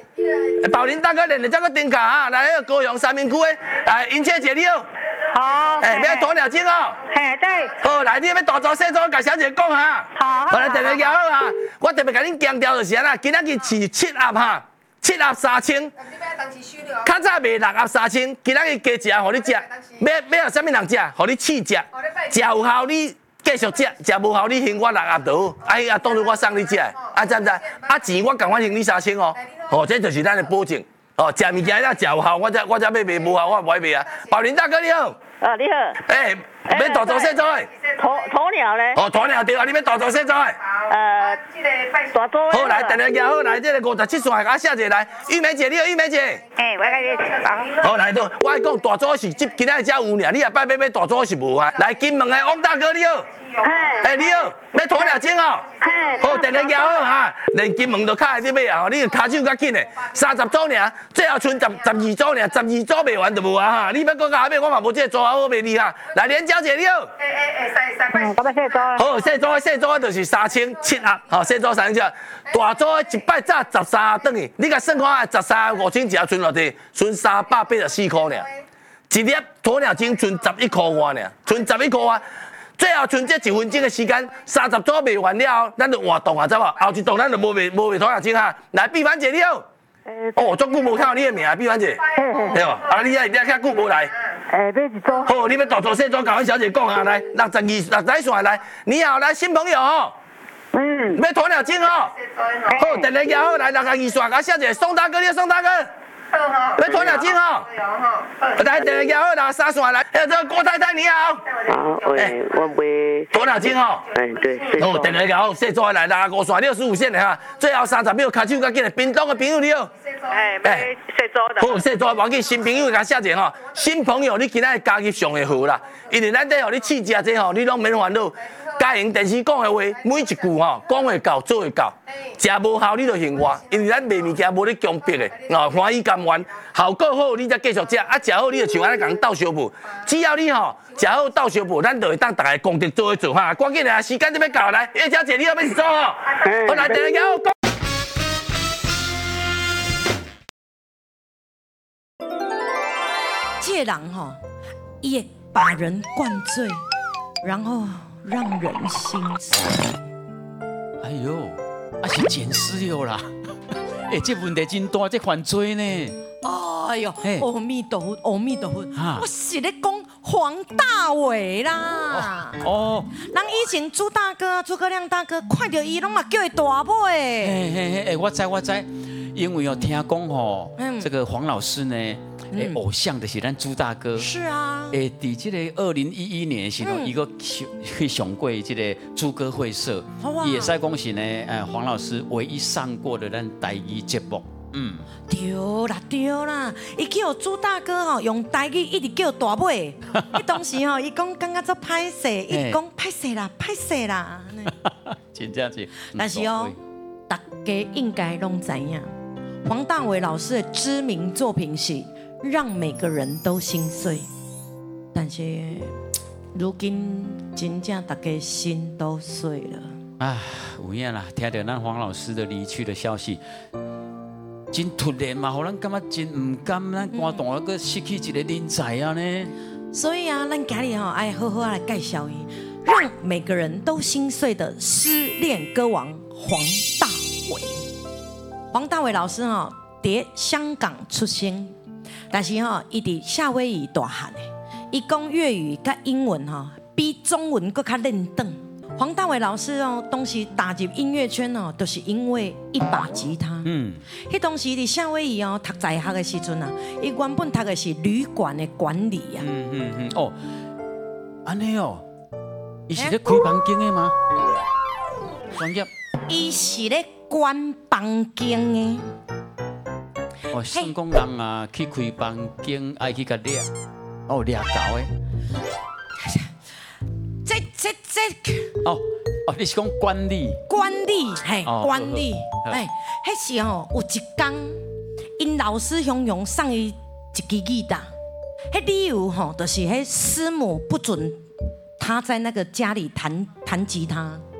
宝林大哥练的这个顶卡啊，来那个高雄三民区的，来迎接姐你好。 好。 要鸵鸟精哦。 嘿，对。 好，来，你要大做小做，甲小姐讲哈。 好。 我来特别讲好啊，我特别甲恁强调就是安啦，今仔日是7盒哈，7盒3000。较早卖6盒3000，今仔日加一盒，互你食。要啥物人食？互你试食，食有效你继续食，食无效你还我6盒就好。哎呀，当作我送你食，知唔知？钱我共款还你3000哦。哦，这就是咱的保证。哦，食物件要食有效，我才要卖，无效我唔爱卖啊。宝林大哥你好。 你好。 要大做小做诶。 鸵鸟咧？ 哦，鸵鸟对啊，你要大做小做诶。 大做。 好来，电话举好来，这个57线甲写者来，玉梅姐你好，玉梅姐。 我甲你讲。 好来，我爱讲大做是今仔日才有尔，你下摆要大做是无啊？来，金门的汪大哥你好。你好，要鸵鸟精哦。好，电话举好哈，连金门都卡在你买啊，你个卡手较紧的，30组尔，最后剩12组尔，12组卖完就无啊哈。你要搁甲买，我嘛无这个做好卖你哈。来，连小姐你好。 我要小组。 好，小组就是3700盒，吼，小组3000，大组一摆早13顿去，你甲算看，13、5000只剩偌济，剩384块尔，一粒鸵鸟精剩11块外尔，剩11块外。最后剩这1分钟的时间，30组卖完了，咱就换档啊，知无？后一档咱就无卖鸵鸟精哈。来，碧凡姐你好。哦，足久无听到你的名，碧凡姐。对哦，你遐久无来。 要一组。 好，你要大做小做，甲阮小姐讲啊，来，62线来，你好，来新朋友哦。要鸵鸟精哦。好，电话举好来，62线甲小姐，宋大哥，你宋大哥。要鸵鸟精哦。来，电话举好，63线来，这个郭太太你好。 好，我卖鸵鸟精哦。 对。 好，电话举好，小组来65线65线的哈，最后30秒卡手较紧的，屏东的朋友你好。 要小组的。 好，小组无要紧，新朋友甲写者吼，新朋友你今仔加入上会好啦，因为咱得互你试食这吼，你拢免烦恼。嘉莹电视讲的话，每一句吼讲会到做会到，食无效你就嫌我，因为咱卖物件无咧强迫的，欢喜甘愿，效果好你才继续食，食好你就像安尼共斗相补，只要你吼食好斗相补，咱就会当大家功德做伙做哈，赶紧啊，时间就要到来，叶小姐你要做吼，好来，电话举好。 这人吼，伊会把人灌醉，然后让人心碎。 哎呦，是捡尸了啦！这问题真大，这犯罪呢。 哎呦，阿弥陀佛，阿弥陀佛！我是咧讲黄大炜啦。人以前朱大哥、诸葛亮大哥看到伊，拢嘛叫伊大尾。 我知，因为听讲吼，这个黄老师呢。偶像就是咱朱大哥， 是啊。 在这个2011年的时候，伊个去上过这个朱歌会社，也使讲是呢，黄老师唯一上过的咱台语节目。 对啦，伊叫朱大哥吼，用台语一直叫大尾。伊当时吼，伊讲感觉做歹势，伊讲歹势啦。 真正是。 但是哦，大家应该拢知影，黄大炜老师的知名作品是。让每个人都心碎，但是如今真正大家心都碎了。 有影啦，听到咱黄老师的离去的消息，真突然嘛，互咱感觉真唔甘，咱观众那个失去一个人才啊呢。 所以啊，咱今日吼爱好好来介绍伊，让每个人都心碎的失恋歌王黄大炜。黄大炜老师吼，在香港出生。但是吼，伊伫夏威夷大汉的，伊讲粤语甲英文吼，比中文更较认真。黄大炜老师哦，当时打入音乐圈哦，都是因为一把吉他。迄当时伫夏威夷哦，读在学的时阵啊，伊原本读的是旅馆的管理啊。 安尼哦，伊是咧开房间的吗？专业？ 伊是咧管房间的。 算讲人啊，去开房间爱去甲掠，掠狗的。你是讲管理？ 管理，管理，迄时候有一天，因老师雄雄送伊一支吉他，迄理由吼，就是迄师母不准他在那个家里弹吉他。